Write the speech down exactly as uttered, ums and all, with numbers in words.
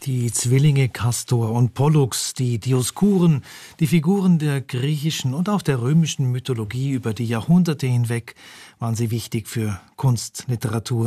Die Zwillinge Kastor und Pollux, die Dioskuren, die Figuren der griechischen und auch der römischen Mythologie über die Jahrhunderte hinweg, waren sie wichtig für Kunst, Literatur